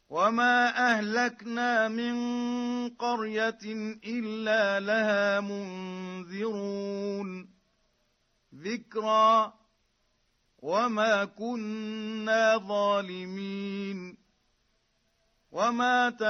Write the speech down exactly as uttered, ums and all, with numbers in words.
وما أهلكنا من قرية إلا لها منذرون ذكرى وما كنا ظالمين وما